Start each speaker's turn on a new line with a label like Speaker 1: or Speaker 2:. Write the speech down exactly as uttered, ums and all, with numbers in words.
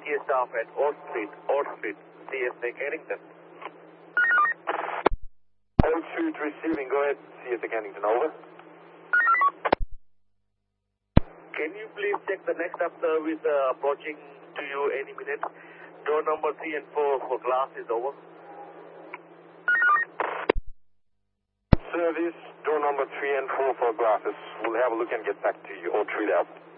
Speaker 1: Here staff at Old Street, Old Street, C S A Kennington.
Speaker 2: Old Street receiving, go ahead, C S A Kennington, over.
Speaker 1: Can you please check the next up service uh, approaching to you any minute? Door number three and four for glass is over.
Speaker 2: Service, door number three and four for glasses. We'll have a look and get back to you. Old Street out.